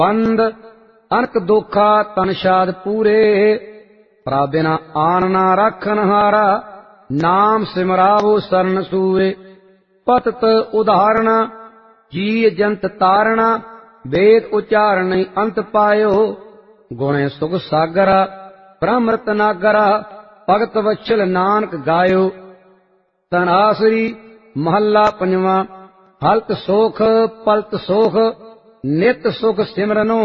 ਪੰਦ ਅਨਕ ਦੋਖਾ ਤਨ ਸ਼ਾਦ ਪੂਰੇ, ਪ੍ਰਭ ਬਿਨਾ ਆਨ ਨਾ ਰਾਖਨ ਹਾਰਾ, ਨਾਮ ਸਿਮਰਾਵੋ ਸਰਨ ਸੂਰੇ। ਪਤਤ ਉਦਾਹਰਣਾ ਜੀ ਜੰਤ ਤਾਰਣਾ, ਵੇਦ ਉਚਾਰਣ ਅੰਤ ਪਾਇਓ, ਗੁਣੇ ਸੁਖ ਸਾਗਰਾ ਬ੍ਰਹਮਰਤ ਨਾਗਰਾ, ਭਗਤ ਵਛਲ ਨਾਨਕ ਗਾਇਓ। ਤਨਾਸਰੀ ਮਹੱਲਾ ਪੰਜਵਾਂ। ਹਲਤ ਸੋਖ ਪਲਤ ਸੋਖ, ਨਿਤ ਸੁਖ ਸਿਮਰਨੋ,